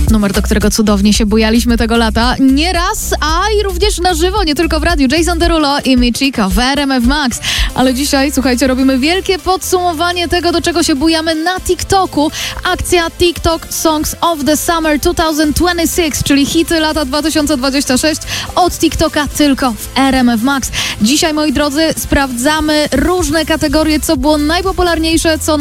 Numer, do którego cudownie się bujaliśmy tego lata. Nie raz, a i również na żywo, nie tylko w radiu. Jason Derulo i Michiko w RMF Max. Ale dzisiaj, słuchajcie, robimy wielkie podsumowanie tego, do czego się bujamy na TikToku. Akcja TikTok Songs of the Summer 2026, czyli hity lata 2026 od TikToka tylko w RMF Max. Dzisiaj, moi drodzy, sprawdzamy różne kategorie, co było najpopularniejsze, co